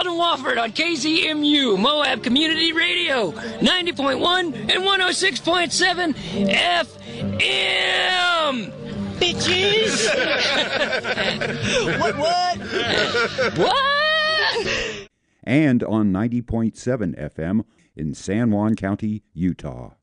and Wofford on KZMU, Moab Community Radio, 90.1 and 106.7 FM. Bitches! What? And on 90.7 FM in San Juan County, Utah.